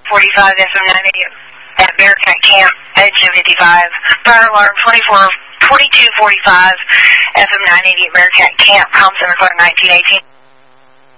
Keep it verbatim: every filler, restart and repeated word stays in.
forty-five, F M nine eighty at Bearcat Camp, Edge of fifty-five. Fire alarm twenty-four, twenty-two forty-five, F M nine eighty at Bearcat Camp, Com Center Code nineteen eighteen.